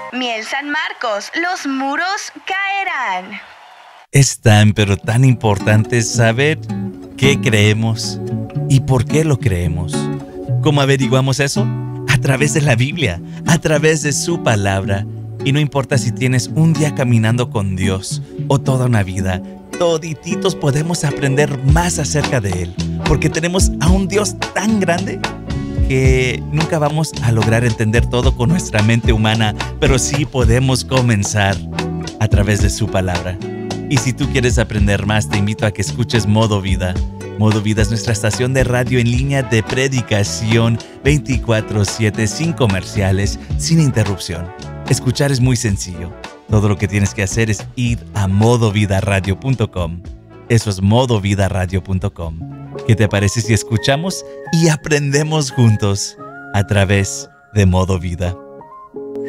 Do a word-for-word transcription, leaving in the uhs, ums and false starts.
Miel San Marcos, los muros caerán. Es tan pero tan importante saber qué creemos y por qué lo creemos. ¿Cómo averiguamos eso? A través de la Biblia, a través de su palabra. Y no importa si tienes un día caminando con Dios o toda una vida, todititos podemos aprender más acerca de Él, porque tenemos a un Dios tan grande que nunca vamos a lograr entender todo con nuestra mente humana, pero sí podemos comenzar a través de su palabra. Y si tú quieres aprender más, te invito a que escuches Modo Vida. Modo Vida es nuestra estación de radio en línea de predicación veinticuatro siete, sin comerciales, sin interrupción. Escuchar es muy sencillo. Todo lo que tienes que hacer es ir a modo vida radio punto com. Eso es modo vida radio punto com. ¿Qué te parece si escuchamos y aprendemos juntos a través de Modo Vida?